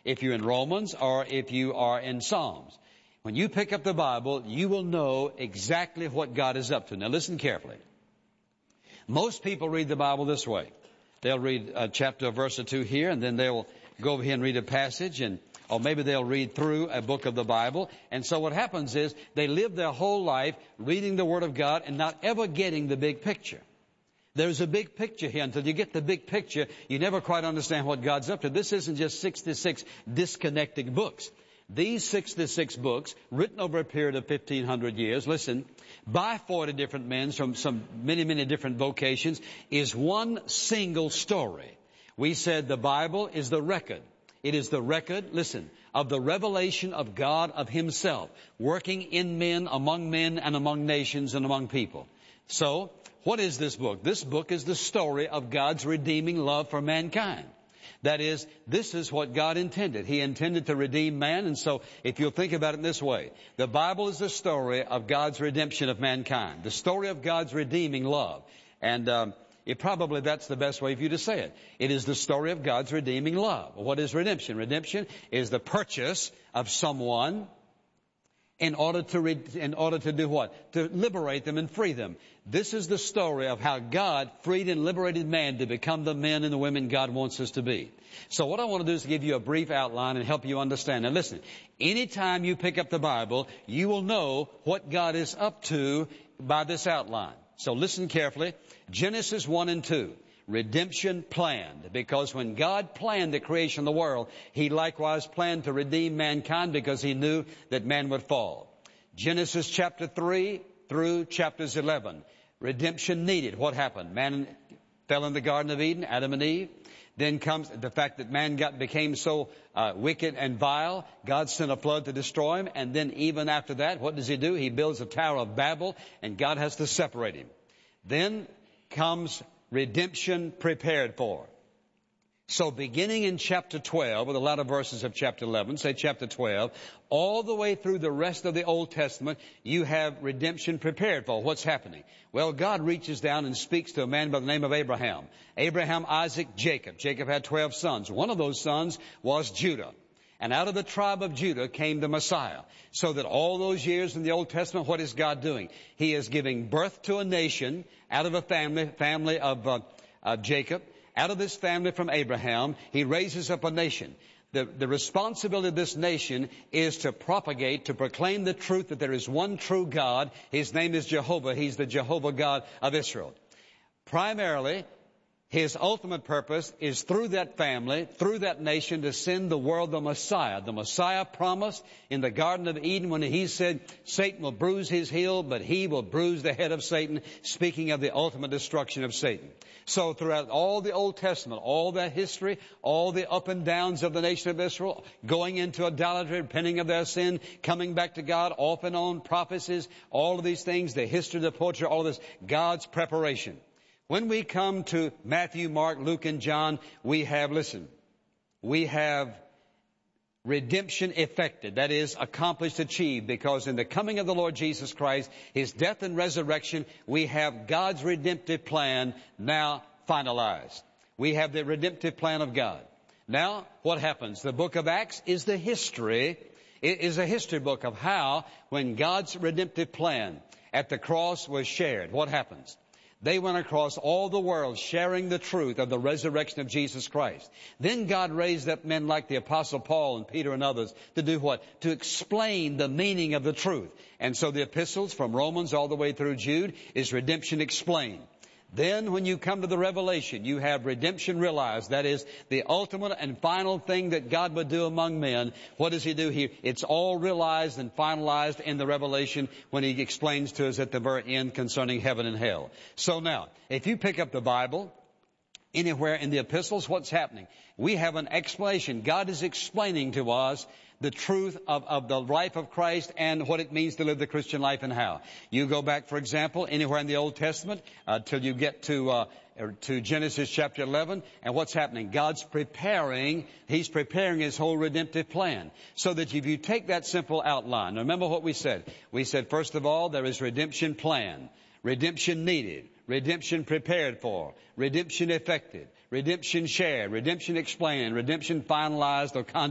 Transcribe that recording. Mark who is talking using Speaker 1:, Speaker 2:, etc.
Speaker 1: if you're in Romans or if you are in Psalms. When you pick up the Bible, you will know exactly what God is up to. Now listen carefully. Most people read the Bible this way. They'll read a chapter, a verse or two here, and then they'll go over here and read a passage, or maybe they'll read through a book of the Bible. And so what happens is they live their whole life reading the Word of God and not ever getting the big picture. There's a big picture here. Until you get the big picture, you never quite understand what God's up to. This isn't just 66 disconnected books. These 66 books, written over a period of 1,500 years, listen, by 40 different men from many different vocations, is one single story. We said the Bible is the record. It is the record, listen, of the revelation of God, of Himself, working in men, and among nations, and among people. So, what is this book? This book is the story of God's redeeming love for mankind. That is, this is what God intended. He intended to redeem man, and so if you'll think about it this way, the Bible is the story of God's redemption of mankind, the story of God's redeeming love. And that's the best way for you to say it. It is the story of God's redeeming love. What is redemption? Redemption is the purchase of someone in order to do what? To liberate them and free them. This is the story of how God freed and liberated man to become the men and the women God wants us to be. So what I want to do is give you a brief outline and help you understand. Now listen, anytime you pick up the Bible, you will know what God is up to by this outline. So listen carefully. Genesis 1 and 2. Redemption planned, because when God planned the creation of the world, He likewise planned to redeem mankind because He knew that man would fall. Genesis chapter 3 through chapters 11. Redemption needed. What happened? Man fell in the Garden of Eden, Adam and Eve. Then comes the fact that man became so wicked and vile, God sent a flood to destroy him. And then even after that, what does He do? He builds a Tower of Babel, and God has to separate him. Then comes redemption prepared for. So beginning in chapter 12, with a lot of verses of chapter 11, say chapter 12, all the way through the rest of the Old Testament, you have redemption prepared for. What's happening? Well, God reaches down and speaks to a man by the name of Abraham. Abraham, Isaac, Jacob. Jacob had 12 sons. One of those sons was Judah. And out of the tribe of Judah came the Messiah. So that all those years in the Old Testament, what is God doing? He is giving birth to a nation out of a family of Jacob. Out of this family from Abraham, He raises up a nation. The responsibility of this nation is to propagate, to proclaim the truth that there is one true God. His name is Jehovah. He's the Jehovah God of Israel. Primarily, His ultimate purpose is through that family, through that nation, to send the world the Messiah. The Messiah promised in the Garden of Eden when He said, Satan will bruise his heel, but He will bruise the head of Satan, speaking of the ultimate destruction of Satan. So throughout all the Old Testament, all that history, all the up and downs of the nation of Israel, going into idolatry, repenting of their sin, coming back to God, off and on, prophecies, all of these things, the history, the poetry, all this, God's preparation. When we come to Matthew, Mark, Luke, and John, we have redemption effected. That is, accomplished, achieved, because in the coming of the Lord Jesus Christ, His death and resurrection, we have God's redemptive plan now finalized. We have the redemptive plan of God. Now, what happens? The book of Acts is the history. It is a history book of how, when God's redemptive plan at the cross was shared, what happens? They went across all the world sharing the truth of the resurrection of Jesus Christ. Then God raised up men like the Apostle Paul and Peter and others to do what? To explain the meaning of the truth. And so the epistles from Romans all the way through Jude is redemption explained. Then when you come to the Revelation, you have redemption realized. That is the ultimate and final thing that God would do among men. What does He do here? It's all realized and finalized in the Revelation when He explains to us at the very end concerning heaven and hell. So now, if you pick up the Bible, anywhere in the epistles, what's happening? We have an explanation. God is explaining to us the truth of the life of Christ and what it means to live the Christian life and how. You go back, for example, anywhere in the Old Testament till you get to Genesis chapter 11, and what's happening? God's preparing, He's preparing His whole redemptive plan. So that if you take that simple outline, remember what we said. We said, first of all, there is redemption planned, redemption needed, redemption prepared for, redemption effected, redemption shared, redemption explained, redemption finalized or consummated.